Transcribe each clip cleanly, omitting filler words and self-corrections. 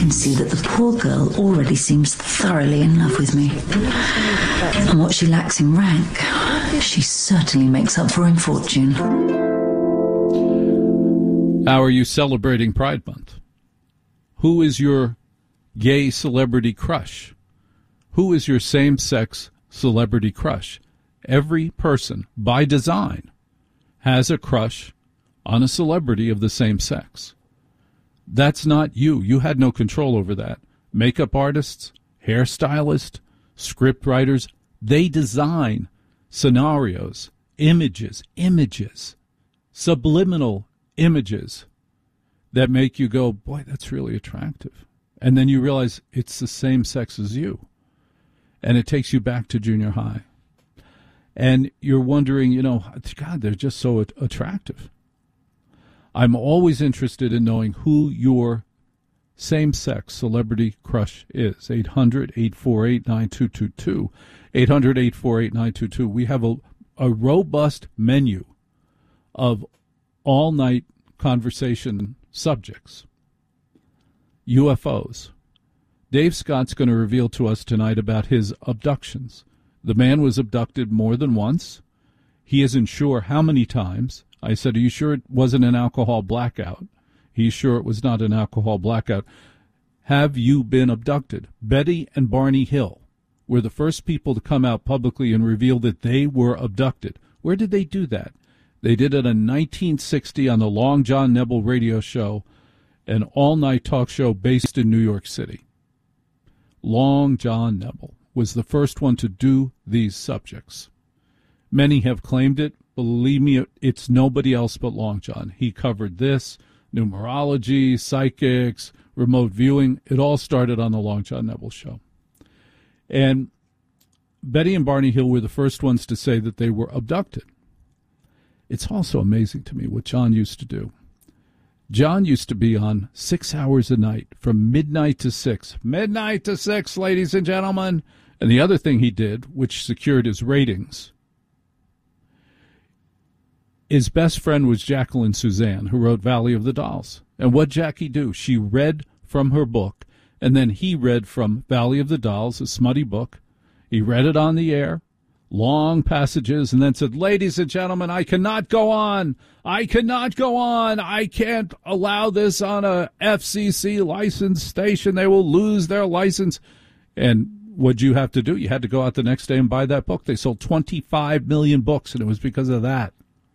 can see that the poor girl already seems thoroughly in love with me. And what she lacks in rank, she certainly makes up for in fortune. How are you celebrating Pride Month? Who is your gay celebrity crush? Who is your same-sex celebrity crush? Every person, by design, has a crush on a celebrity of the same sex. That's not you. You had no control over that. Makeup artists, hairstylists, script writers, they design scenarios, images, subliminal images that make you go, boy, that's really attractive. And then you realize it's the same sex as you. And it takes you back to junior high. And you're wondering, God, they're just so attractive. I'm always interested in knowing who your same-sex celebrity crush is. 800-848-9222. 800-848-9222. We have a robust menu of all-night conversation subjects. UFOs. Dave Scott's going to reveal to us tonight about his abductions. The man was abducted more than once. He isn't sure how many times. I said, are you sure it wasn't an alcohol blackout? He's sure it was not an alcohol blackout. Have you been abducted? Betty and Barney Hill were the first people to come out publicly and reveal that they were abducted. Where did they do that? They did it in 1960 on the Long John Nebel radio show, an all-night talk show based in New York City. Long John Nebel was the first one to do these subjects. Many have claimed it. Believe me, it's nobody else but Long John. He covered this, numerology, psychics, remote viewing. It all started on the Long John Nebel show. And Betty and Barney Hill were the first ones to say that they were abducted. It's also amazing to me what John used to do. John used to be on 6 hours a night from midnight to 6. Midnight to 6, ladies and gentlemen. And the other thing he did, which secured his ratings, his best friend was Jacqueline Suzanne, who wrote Valley of the Dolls. And what Jackie do? She read from her book, and then he read from Valley of the Dolls, a smutty book. He read it on the air, long passages, and then said, ladies and gentlemen, I cannot go on. I cannot go on. I can't allow this on a FCC licensed station. They will lose their license. And what'd you have to do? You had to go out the next day and buy that book. They sold 25 million books, and it was because of that.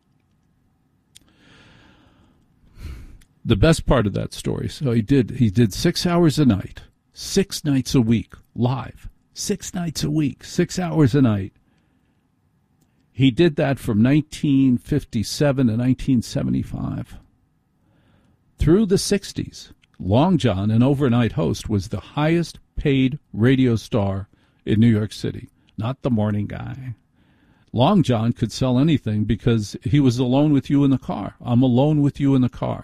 The best part of that story, so he did 6 hours a night, 6 nights a week, live, 6 nights a week, 6 hours a night. He did that from 1957 to 1975. Through the 60s, Long John, an overnight host, was the highest paid radio star in New York City, not the morning guy. Long John could sell anything because he was alone with you in the car. I'm alone with you in the car.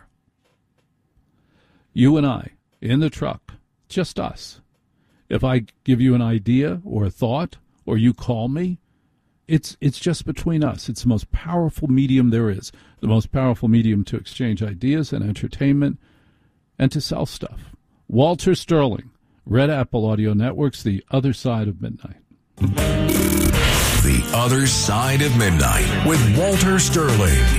You and I, in the truck, just us. If I give you an idea or a thought, or you call me, it's just between us. It's the most powerful medium there is, the most powerful medium to exchange ideas and entertainment and to sell stuff. Walter Sterling, Red Apple Audio Network's The Other Side of Midnight. The Other Side of Midnight with Walter Sterling.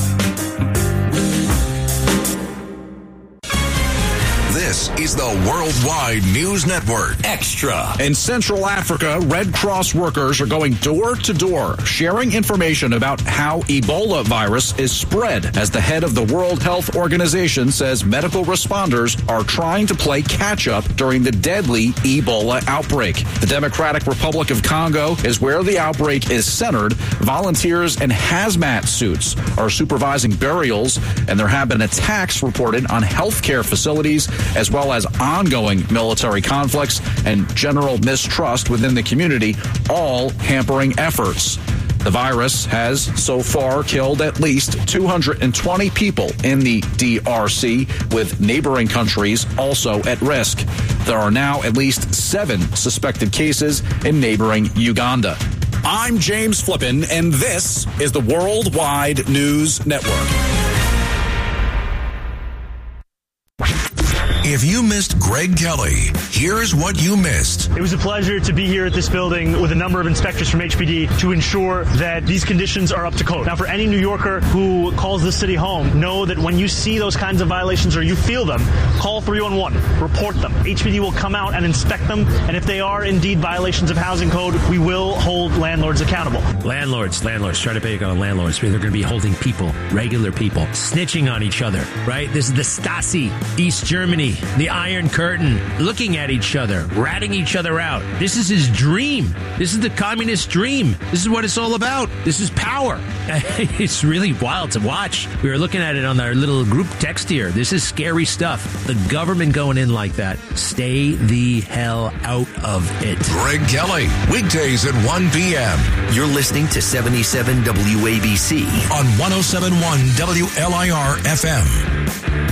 This is the Worldwide News Network. Extra. In Central Africa, Red Cross workers are going door to door, sharing information about how Ebola virus is spread, as the head of the World Health Organization says medical responders are trying to play catch-up during the deadly Ebola outbreak. The Democratic Republic of Congo is where the outbreak is centered. Volunteers in hazmat suits are supervising burials, and there have been attacks reported on healthcare facilities, as well as ongoing military conflicts and general mistrust within the community, all hampering efforts. The virus has so far killed at least 220 people in the DRC, with neighboring countries also at risk. There are now at least 7 suspected cases in neighboring Uganda. I'm James Flippin, and this is the Worldwide News Network. If you missed Greg Kelly, here's what you missed. It was a pleasure to be here at this building with a number of inspectors from HPD to ensure that these conditions are up to code. Now, for any New Yorker who calls this city home, know that when you see those kinds of violations or you feel them, call 311, report them. HPD will come out and inspect them, and if they are indeed violations of housing code, we will hold landlords accountable. Landlords, try to pick on landlords. They're going to be holding people, regular people, snitching on each other, right? This is the Stasi, East Germany, the Iron Curtain, looking at each other, ratting each other out. This is his dream. This is the communist dream. This is what it's all about. This is power. It's really wild to watch. We were looking at it on our little group text here. This is scary stuff. The government going in like that. Stay the hell out of it. Greg Kelly, weekdays at 1 p.m. You're listening to 77 WABC on 107.1 WLIR FM.